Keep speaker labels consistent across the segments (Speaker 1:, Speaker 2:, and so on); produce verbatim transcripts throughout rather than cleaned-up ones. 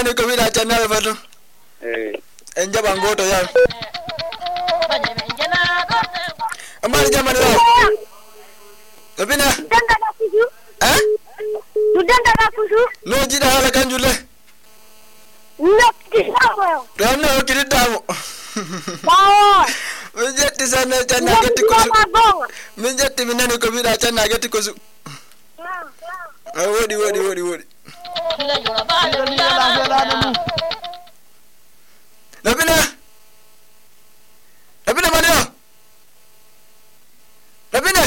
Speaker 1: nani ko wiɗa cannaɓe fatu
Speaker 2: eh
Speaker 1: en jaɓan goto yaw mbaɗi jamani o Labina
Speaker 3: dangana kuju
Speaker 1: eh
Speaker 3: du dangana kuju
Speaker 1: no jiɗa haala kanjum le
Speaker 3: nokti sawo
Speaker 1: ɗon no hokkitittamo
Speaker 3: bawo
Speaker 1: min jetti sanne canna getti kosu min jetti mi nani ko wiɗa canna getti kosu woɗi woɗi woɗi woɗi Labina Labina mani o Labina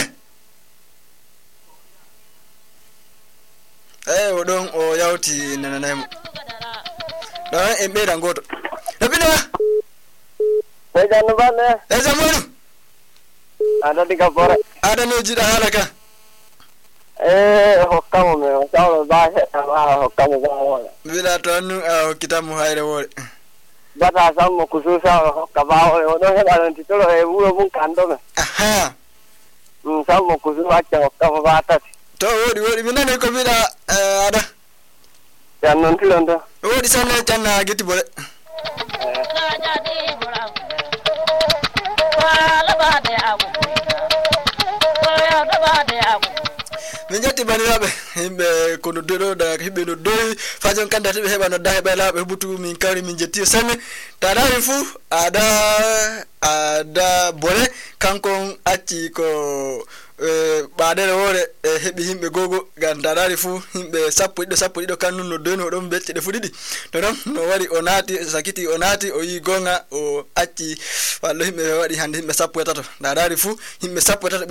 Speaker 1: eh o ɗon o yawti nananaymo ɗon en ɓeydan goto Labina
Speaker 2: e janno balle
Speaker 1: e jamoɗum
Speaker 2: ada diga bore
Speaker 1: aɗa no jiɗa haala ka
Speaker 2: eh hokkamo me tawlo ba heɗa ma hokkamo ba wona
Speaker 1: wiɗa to annu a hokkitamo hayre woore
Speaker 2: bata sammo kususa hokka ba o ɗon heɓa ɗon titolo e wuro mum kando me
Speaker 1: aha
Speaker 2: ɗum sammo kusu acca hokkamo ba tati
Speaker 1: to woɗi woɗi mi nani ko wiɗa aɗa
Speaker 2: jannon tilon to
Speaker 1: woɗi sanne canna getti bole min jetti bandiraɓe yimɓe ko nodduɗo da himɓe noddoyi fajon kanda tiɓe heɓa nodda heɓa laaɓe huɓutu min kawri min jetti sanne taɗawi fuu ada ada bole kankon acci ko ɓaɗere woore e heɓi yimɓe gogo gam taɗari fuu yimɓe sappo ɗiɗo sappo ɗiɗo kannum noddoyno oɗon becce ɗe fu ɗiɗi to ɗon no waɗi o naati sakiti o naati o yi gonga o acci wallo yimɓe waɗi hande yimɓe sappo e tato taɗari fuu yimɓe sappo e tato ɓe